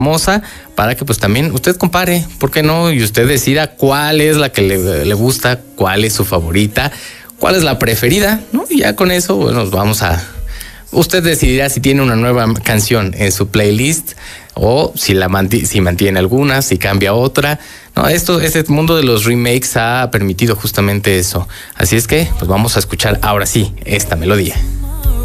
famosa, para que pues también usted compare, ¿por qué no? Y usted decida cuál es la que le gusta, cuál es su favorita, cuál es la preferida, ¿no? Y ya con eso, bueno, usted decidirá si tiene una nueva canción en su playlist o si mantiene alguna, si cambia otra. No, este mundo de los remakes ha permitido justamente eso. Así es que, pues vamos a escuchar ahora sí esta melodía.